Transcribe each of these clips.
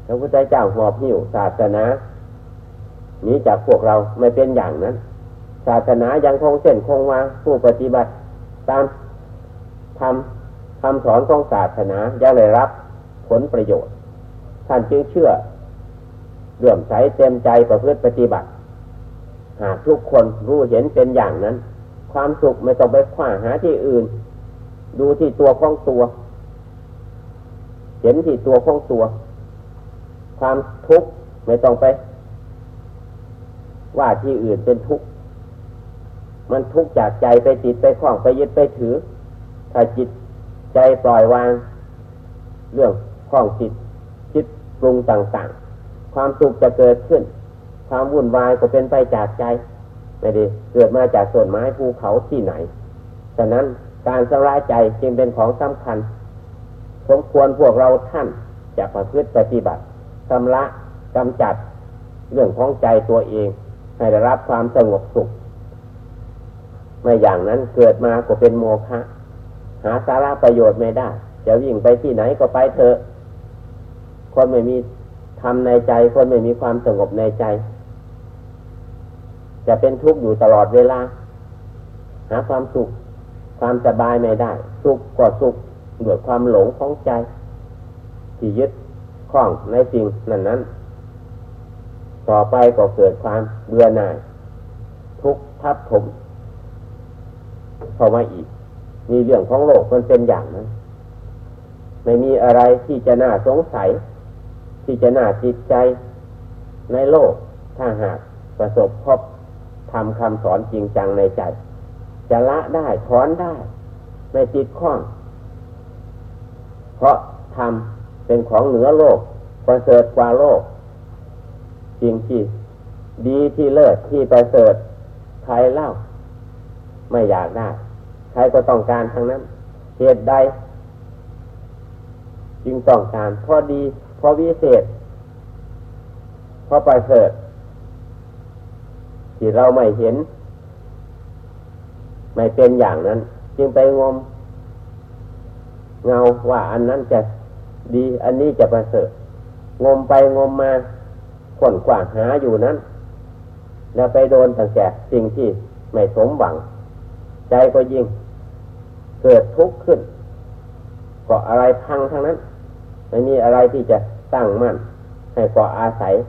พระพุทธเจ้าหอบหิ้วศาสนาหนีจากพวกเราไม่เป็นอย่างนั้นศาสนายังคงเส้นคงวาผู้ปฏิบัติตามคำสอนของศาสนายังได้รับผลประโยชน์ท่านจึงเชื่อเลื่อมใสเต็มใจประพฤติปฏิบัติหากทุกคนรู้เห็นเป็นอย่างนั้นความสุขไม่ต้องไปคว้าหาที่อื่นดูที่ตัวของตัวเห็นที่ตัวของตัวความทุกข์ไม่ต้องไปว่าที่อื่นเป็นทุกข์มันทุกข์จากใจไปติดไปคล้องไปยึดไปถือถ้าจิตใจปล่อยวางเรื่องคล้องจิตคิดปรุงต่างๆความสุขจะเกิดขึ้นความวุ่นวายก็เป็นไปจากใจไม่ได้เกิดมาจากต้นไม้ภูเขาที่ไหนฉะนั้นการชำระใจจึงเป็นของสำคัญสมควรพวกเราท่านจะประพฤติปฏิบัติชำระกำจัดเรื่องของใจตัวเองให้ได้รับความสงบสุขไม่อย่างนั้นเกิดมาก็เป็นโมฆะหาสาระประโยชน์ไม่ได้จะวิ่งไปที่ไหนก็ไปเถอะคนไม่มีธรรมในใจคนไม่มีความสงบในใจจะเป็นทุกข์อยู่ตลอดเวลาหาความสุขความสบายไม่ได้สุขก็สุขด้วยความหลงของใจที่ยึดคล้องในสิ่งนั้นต่อไปก็เกิดความเบื่อหน่ายทุกข์ทับถมเข้ามาอีกมีเรื่องของโลกมันเป็นอย่างนั้นไม่มีอะไรที่จะน่าสงสัยที่จะน่าติดใจในโลกถ้าหากประสบพบทำคำสอนจริงจังในใจจะละได้ถอนได้ไม่ติดข้องเพราะธรรมเป็นของเหนือโลกประเสริฐกว่าโลกจริงที่ดีที่เลิศที่ประเสริฐใครเล่าไม่อยากได้ใครก็ต้องการทั้งนั้นเหตุใดจึงต้องการเพราะดีเพราะวิเศษเพราะประเสริฐที่เราไม่เห็นไม่เป็นอย่างนั้นจึงไปงมเงาว่าอันนั้นจะดีอันนี้จะประเสริฐงมไปงมมาค้นคว้าหาอยู่นั้นแล้วไปโดนตั้งแต่สิ่งที่ไม่สมหวังใจก็ยิ่งเกิดทุกข์ขึ้นก็อะไรพังทั้งนั้นไม่มีอะไรที่จะตั้งมั่นให้เกาะอาศัย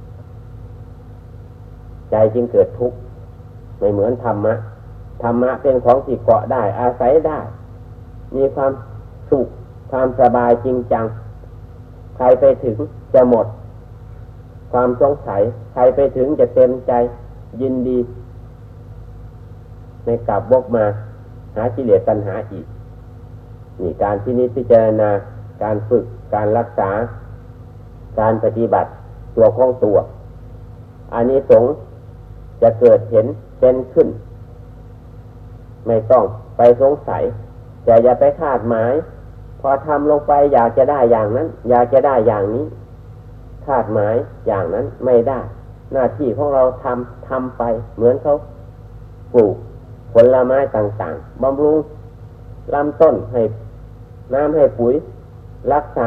ใจจึงเกิดทุกข์ไม่เหมือนธรรมะธรรมะเป็นของที่เกาะได้อาศัยได้มีความสุขความสบายจริงจังใครไปถึงจะหมดความสงสัยใครไปถึงจะเต็มใจยินดีในกลับวกมาหากิเลสตัณหาอีกนี่การที่นิพพิจารณาการฝึกการรักษาการปฏิบัติตัวของตัวอานิสงส์จะเกิดเห็นเป็นขึ้นไม่ต้องไปสงสัยแต่อย่าไปคาดหมายพอทำลงไปอยากจะได้อย่างนั้นอยากจะได้อย่างนี้คาดหมายอย่างนั้นไม่ได้หน้าที่ของเราทำไปเหมือนเขาปลูกผลไม้ต่างๆบำรุงลำต้นให้น้ำให้ปุ๋ยรักษา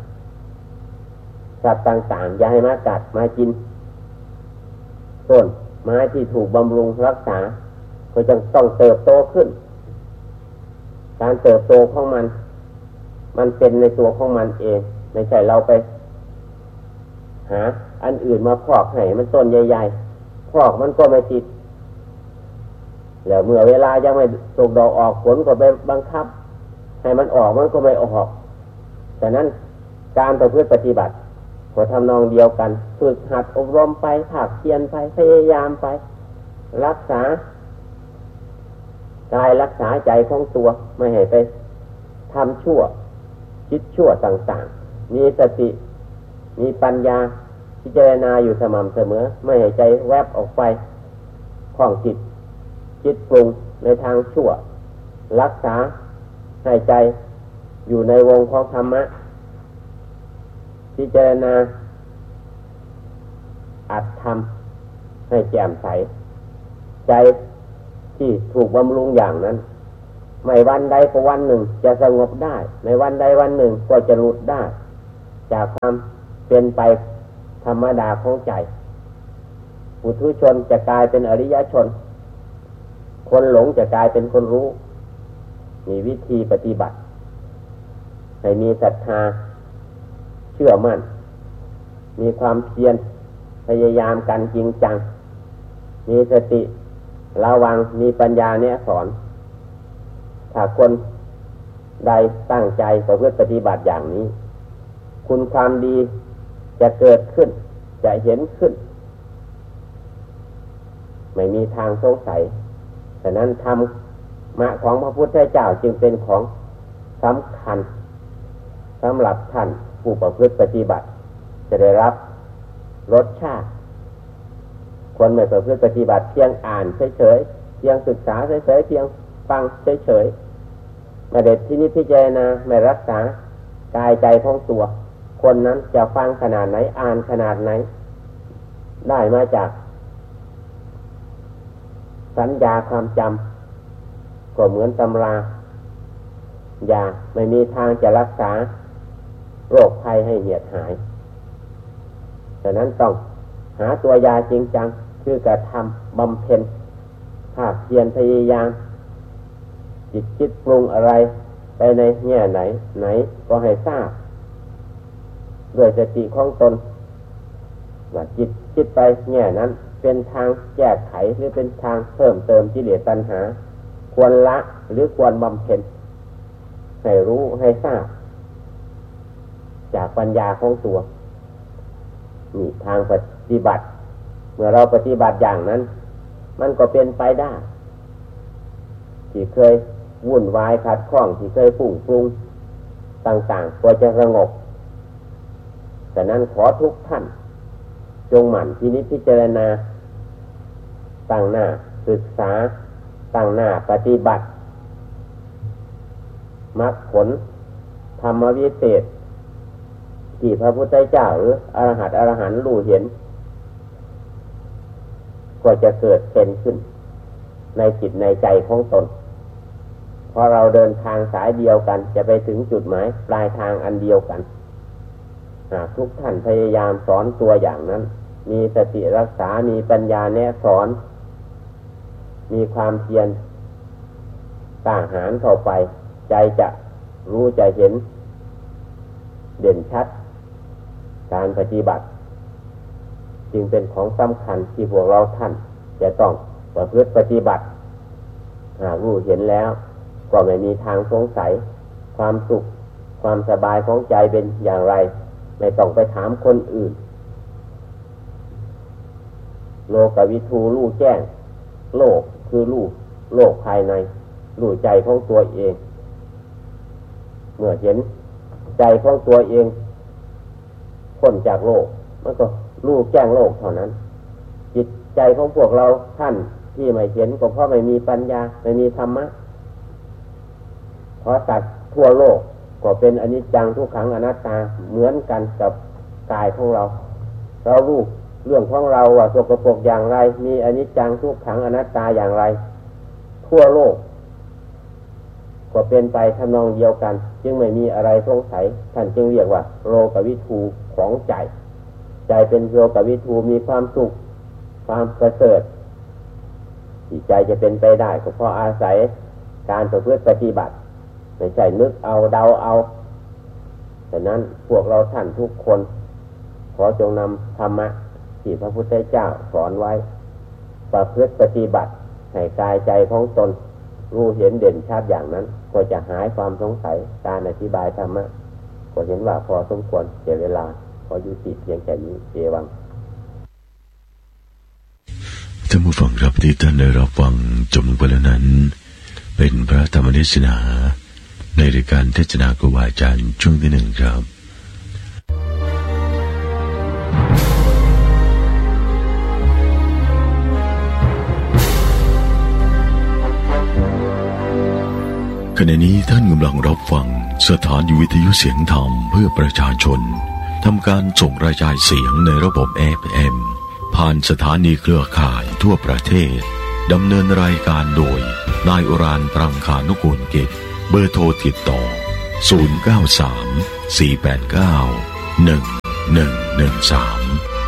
สัตว์ต่างๆอย่าให้มากัดมากินต้นไม้ที่ถูกบำรุงรักษาก็จะต้องเติบโตขึ้นการเติบโตของมันเป็นในตัวของมันเองไม่ใช่เราไปหาอันอื่นมาพอกให้มันต้นใหญ่ๆพอกมันก็ไม่ติดแล้วเมื่อเวลายังไม่ตกดอกออกผลก็ไปบังคับให้มันออกมันก็ไม่ออกแต่นั้นการประพฤติปฏิบัติก็ทำนองเดียวกันฝึกหัดอบรมไปภาคเพียรไปพยายามไปรักษากายรักษาใจของตัวไม่ให้ไปทำชั่วคิดชั่วต่างๆมีสติมีปัญญาพิจารณาอยู่สม่ำเสมอไม่ให้ใจแวบออกไปคล้องจิตคิดปรุงในทางชั่วรักษาให้ใจอยู่ในวงของธรรมะพิจารณาอัตธรรมให้แจ่มใสใจที่ถูกบำรุงอย่างนั้นไม่วันใดก็วันหนึ่งจะสงบได้ในวันใดวันหนึ่งก็จะหลุดได้จากความเป็นไปธรรมดาของใจปุถุชนจะกลายเป็นอริยชนคนหลงจะกลายเป็นคนรู้มีวิธีปฏิบัติให้มีศรัทธาเชื่อมั่นมีความเพียรพยายามกันจริงจังมีสติระวังมีปัญญาเนี่ยสอนถ้าคนใดตั้งใจประพฤติปฏิบัติอย่างนี้คุณความดีจะเกิดขึ้นจะเห็นขึ้นไม่มีทางสงสัยฉะนั้นธรรมะของพระพุทธเจ้าจึงเป็นของสำคัญสำหรับท่านผู้ประพฤติปฏิบัติจะได้รับรสชาติควรไม่ประพฤติปฏิบัติเพียงอ่านเฉยๆเพียงศึกษาเฉยๆเพียงฟังเฉยๆไม่ได้ที่นิพพิจารณาไม่รักษากายใจของตัวคนนั้นจะฟังขนาดไหนอ่านขนาดไหนได้มาจากสัญญาความจำก็เหมือนตำรายาไม่มีทางจะรักษาโรคภัยให้เหียดหายฉะนั้นต้องหาตัวยาจริงจังคือกระทำบำเพ็ญภาคเพียรพยายามจิตคิดปรุงอะไรไปในแง่ไหนก็ให้ทราบด้วยสติของตนว่าจิตคิดไปแง่นั้นเป็นทางแก้ไขหรือเป็นทางเพิ่มเติมกิเลสตัณหาควรละหรือควรบำเพ็ญให้รู้ให้ทราบจากปัญญาของตัวนี่ทางปฏิบัติเมื่อเราปฏิบัติอย่างนั้นมันก็เป็นไปได้ที่เคยวุ่นวายขัดข้องที่เคยฟุ้งปรุงต่างๆก็จะสงบแต่นั้นขอทุกท่านจงหมั่นพินิจพิจารณาตั้งหน้าศึกษาตั้งหน้าปฏิบัติมรรคผลธรรมวิเศษที่พระพุทธเจ้าหรืออรหันต์รู้เห็นก็จะเกิดเป็นขึ้นในจิตในใจของตนเพราะเราเดินทางสายเดียวกันจะไปถึงจุดหมายปลายทางอันเดียวกันทุกท่านพยายามสอนตัวอย่างนั้นมีสติรักษามีปัญญาแนะสอนมีความเพียรต่างหารเข้าไปใจจะรู้จะเห็นเด่นชัดการปฏิบัติจึงเป็นของสำคัญที่พวกเราท่านจะต้องประพฤติปฏิบัติรู้เห็นแล้วก็ไม่มีทางสงสัยความสุขความสบายของใจเป็นอย่างไรไม่ต้องไปถามคนอื่นโลกวิทูรู้แจ้งโลกคือรู้โลกภายในรู้ใจของตัวเองเมื่อเห็นใจของตัวเองพ้นจากโลกมันก็รู้แจ้งโลกเท่านั้นจิตใจของพวกเราท่านที่ไม่เห็นก็เพราะไม่มีปัญญาไม่มีธรรมะเพราะสัตว์ทั่วโลกก็เป็นอนิจจังทุกขังอนัตตาเหมือนกันกับกายของเรารู้เรื่องของเราว่าสกปรกอย่างไรมีอนิจจังทุกขังอนัตตาอย่างไรทั่วโลกก็เป็นไปทำนองเดียวกันจึงไม่มีอะไรสงสัยท่านจึงเรียกว่าโลกวิทูของใจใจเป็นโลกวิทูมีความสุขความประเสริฐที่ใจจะเป็นไปได้ก็เพราะอาศัยการประพฤติปฏิบัติไม่ใช่นึกเอาเดาเอาฉะนั้นพวกเราท่านทุกคนขอจงนำธรรมะที่พระพุทธเจ้าสอนไว้ประพฤติปฏิบัติให้กายใจของตนรู้เห็นเด่นชัดอย่างนั้นก็จะหายความสงสัยการอธิบายธรรมะก็เห็นว่าพอสมควรเสียเวลาพอยุติเพียงแค่นี้เอวังท่านผู้ฟังครับที่ท่านได้รับฟังจบลงไปแล้วนั้นเป็นพระธรรมเทศนาในรายการเทศนาครูบาอาจารย์ช่วงที่1ครับขณะนี้ท่านกำลังรับฟังสถานีวิทยุเสียงธรรมเพื่อประชาชนทำการส่งกระจายเสียงในระบบ FM ผ่านสถานีเครือข่ายทั่วประเทศดำเนินรายการโดยนายอุรานต์ ปรังคานุกูลกิจเบอร์โทรติดต่อ093 489 1111 113